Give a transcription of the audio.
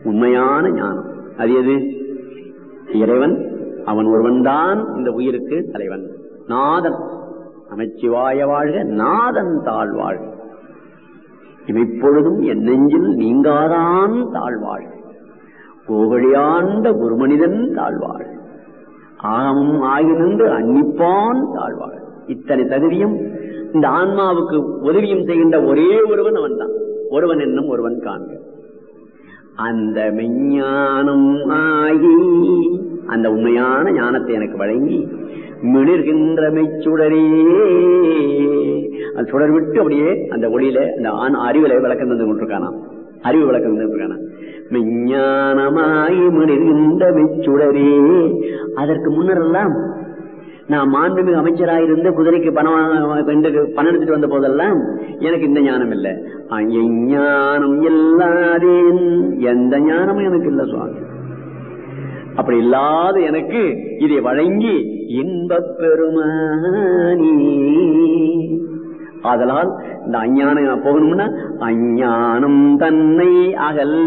உண்மையான ஞானம். அது எது? இறைவன் அவன் ஒருவன் தான் இந்த உயிருக்கு தலைவன். நாதன் நமச்சிவாய வாழ்க, நாதன் தாழ்வாழ். இமைப்பொழுதும் என் நெஞ்சில் நீங்காதான் தாழ்வாழ். கோகழியாண்ட ஒரு மனிதன் தாழ்வாழ். ஆகமும் ஆகி நின்று அன்னிப்பான் தாழ்வாழ். இத்தனை தகுதியும் இந்த ஆன்மாவுக்கு உதவியும் செய்கின்ற ஒரே ஒருவன் அவன் தான். ஒருவன் என்னும் ஒருவன் காண்க. அந்த மெஞ்ஞானம் ஆகி அந்த உண்மையான ஞானத்தை எனக்கு வழங்கி மிளிர்கின்ற மெச்சுடரே, அந்த சுடர் விட்டு அப்படியே அந்த ஒளியில அந்த அறிவுல விளக்கம் தந்து கொண்டிருக்கானா, அறிவு விளக்கம் தந்துருக்கானா. மெஞ்ஞானமாய் மிளிர்கின்ற மெச்சுடரே. அதற்கு முன்னரெல்லாம் நான் மாண்புமிகு அமைச்சராயிருந்த குதிரைக்கு பணம் எடுத்துட்டு வந்த போதெல்லாம் எனக்கு இந்த ஞானம் இல்லை. ஞானம் இல்லாதேன், எந்த ஞானமும் எனக்கு இல்லை சுவாமி. அப்படி இல்லாத எனக்கு இதை வழங்கி இன்பப் பெருமானி. ஆதலால் இந்த அஞ்ஞானம் போகணும்னா அஞ்ஞானம் தன்னை அகல்